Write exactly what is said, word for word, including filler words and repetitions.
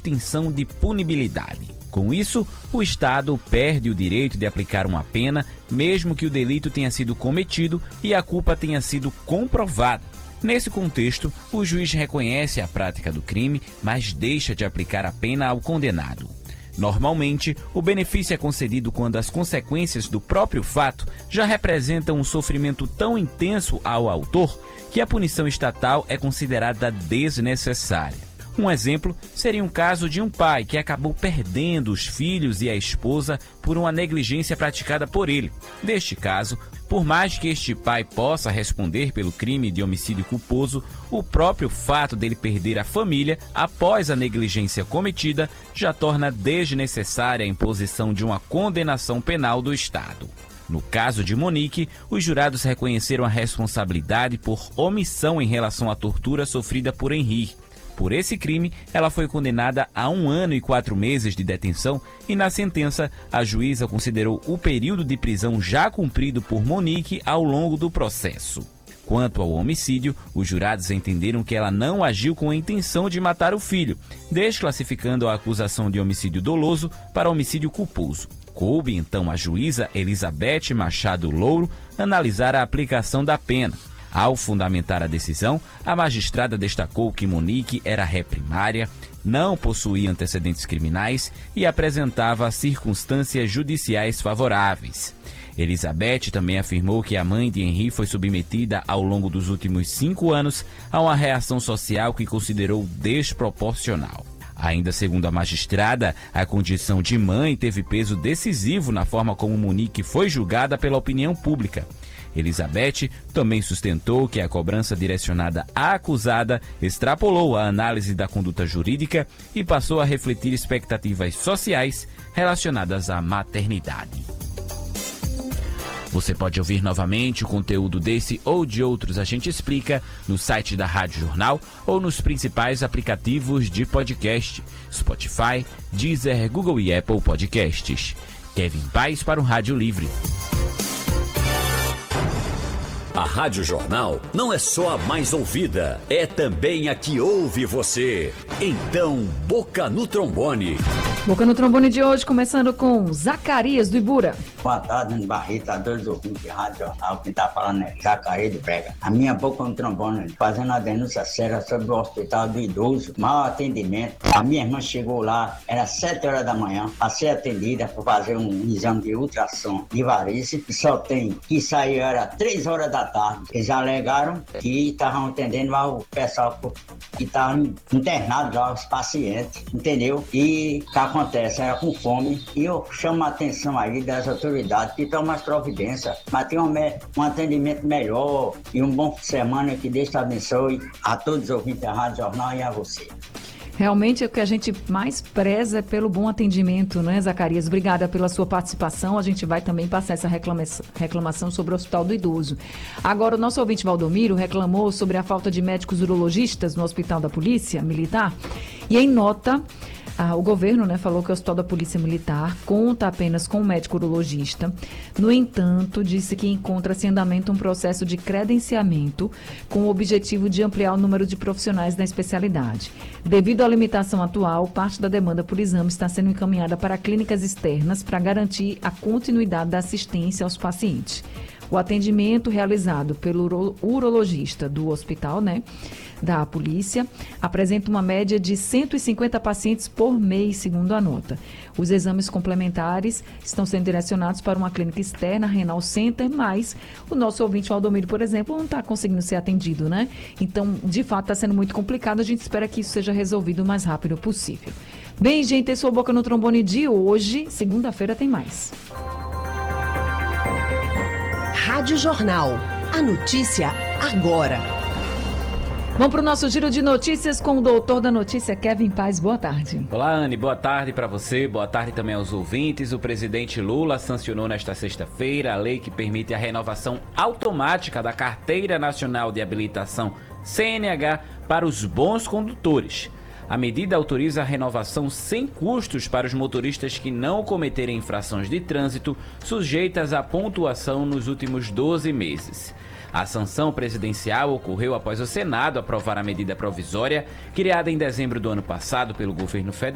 extinção de punibilidade. Com isso, o Estado perde o direito de aplicar uma pena, mesmo que o delito tenha sido cometido e a culpa tenha sido comprovada. Nesse contexto, o juiz reconhece a prática do crime, mas deixa de aplicar a pena ao condenado. Normalmente, o benefício é concedido quando as consequências do próprio fato já representam um sofrimento tão intenso ao autor que a punição estatal é considerada desnecessária. Um exemplo seria um caso de um pai que acabou perdendo os filhos e a esposa por uma negligência praticada por ele. Neste caso, por mais que este pai possa responder pelo crime de homicídio culposo, o próprio fato dele perder a família após a negligência cometida já torna desnecessária a imposição de uma condenação penal do Estado. No caso de Monique, os jurados reconheceram a responsabilidade por omissão em relação à tortura sofrida por Henri. Por esse crime, ela foi condenada a um ano e quatro meses de detenção e, na sentença, a juíza considerou o período de prisão já cumprido por Monique ao longo do processo. Quanto ao homicídio, os jurados entenderam que ela não agiu com a intenção de matar o filho, desclassificando a acusação de homicídio doloso para homicídio culposo. Coube, então, à juíza Elizabeth Machado Louro analisar a aplicação da pena. Ao fundamentar a decisão, a magistrada destacou que Monique era ré primária, não possuía antecedentes criminais e apresentava circunstâncias judiciais favoráveis. Elizabeth também afirmou que a mãe de Henri foi submetida ao longo dos últimos cinco anos a uma reação social que considerou desproporcional. Ainda segundo a magistrada, a condição de mãe teve peso decisivo na forma como Monique foi julgada pela opinião pública. Elizabeth também sustentou que a cobrança direcionada à acusada extrapolou a análise da conduta jurídica e passou a refletir expectativas sociais relacionadas à maternidade. Você pode ouvir novamente o conteúdo desse ou de outros A Gente Explica no site da Rádio Jornal ou nos principais aplicativos de podcast, Spotify, Deezer, Google e Apple Podcasts. Kevin Paz para o Rádio Livre. A Rádio Jornal não é só a mais ouvida, é também a que ouve você. Então, Boca no Trombone. Boca no Trombone de hoje, começando com Zacarias do Ibura. Boa tarde, Barrita, dois ouvintes de Rádio Jornal. Quem tá falando é Zacarias do Brega. A minha Boca no Trombone, fazendo a denúncia séria sobre o Hospital do Idoso, mau atendimento. A minha irmã chegou lá, era sete horas da manhã, a ser atendida por fazer um exame de ultrassom de varize, que só tem que sair, era três horas da tarde. Eles alegaram que estavam atendendo lá o pessoal que estavam internados lá, os pacientes, entendeu? E o que acontece? Era com fome. E eu chamo a atenção aí das autoridades que tomam as providências, mas tem um, um atendimento melhor e um bom fim de semana, que Deus te abençoe a todos os ouvintes da Rádio Jornal e a você. Realmente o que a gente mais preza é pelo bom atendimento, né, Zacarias? Obrigada pela sua participação. A gente vai também passar essa reclamação, reclamação sobre o Hospital do Idoso. Agora, o nosso ouvinte Valdomiro reclamou sobre a falta de médicos urologistas no Hospital da Polícia Militar e, em nota, Ah, o governo, né, falou que o Hospital da Polícia Militar conta apenas com um médico urologista. No entanto, disse que encontra-se em andamento um processo de credenciamento com o objetivo de ampliar o número de profissionais da especialidade. Devido à limitação atual, parte da demanda por exame está sendo encaminhada para clínicas externas para garantir a continuidade da assistência aos pacientes. O atendimento realizado pelo urologista do hospital, né, da polícia, apresenta uma média de cento e cinquenta pacientes por mês, segundo a nota. Os exames complementares estão sendo direcionados para uma clínica externa, Renal Center, mas o nosso ouvinte Valdomiro, por exemplo, não está conseguindo ser atendido, né? Então, de fato, está sendo muito complicado. A gente espera que isso seja resolvido o mais rápido possível. Bem, gente, esse é o Boca no Trombone de hoje. Segunda-feira tem mais. Rádio Jornal. A notícia agora. Vamos para o nosso giro de notícias com o doutor da notícia, Kevin Paz. Boa tarde. Olá, Anne. Boa tarde para você. Boa tarde também aos ouvintes. O presidente Lula sancionou nesta sexta-feira a lei que permite a renovação automática da Carteira Nacional de Habilitação, C N H, para os bons condutores. A medida autoriza a renovação sem custos para os motoristas que não cometerem infrações de trânsito sujeitas à pontuação nos últimos doze meses. A sanção presidencial ocorreu após o Senado aprovar a medida provisória, criada em dezembro do ano passado pelo governo federal,